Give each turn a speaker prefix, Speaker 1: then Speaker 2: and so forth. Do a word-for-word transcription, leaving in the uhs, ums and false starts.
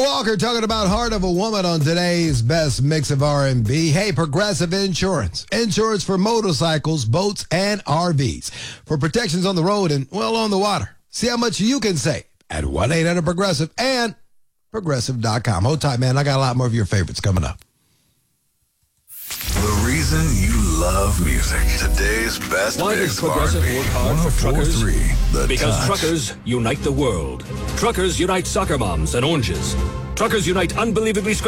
Speaker 1: Walker talking about Heart of a Woman on today's best mix of R and B. Hey, Progressive Insurance. Insurance for motorcycles, boats, and R Vs. For protections on the road and, well, on the water. See how much you can save at one eight hundred progressive and progressive dot com. Hold tight, man. I got a lot more of your favorites coming up.
Speaker 2: The reason you love music. Today's best
Speaker 3: Why
Speaker 2: mix
Speaker 3: does
Speaker 2: of R and
Speaker 3: Progressive
Speaker 2: B.
Speaker 3: work hard for truckers?
Speaker 2: The
Speaker 3: Because
Speaker 2: Touch.
Speaker 3: truckers unite the world. Truckers unite soccer moms and oranges. Truckers unite unbelievably